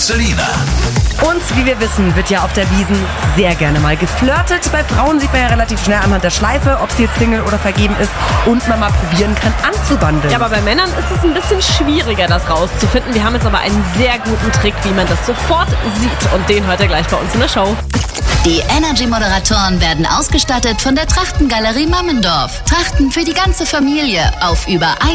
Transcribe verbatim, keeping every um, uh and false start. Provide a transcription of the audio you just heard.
Selina. Und wie wir wissen, wird ja auf der Wiesn sehr gerne mal geflirtet. Bei Frauen sieht man ja relativ schnell anhand der Schleife, ob sie jetzt Single oder vergeben ist und man mal probieren kann anzubandeln. Ja, aber bei Männern ist es ein bisschen schwieriger, das rauszufinden. Wir haben jetzt aber einen sehr guten Trick, wie man das sofort sieht. Und den heute gleich bei uns in der Show. Die Energy-Moderatoren werden ausgestattet von der Trachtengalerie Mammendorf. Trachten für die ganze Familie auf über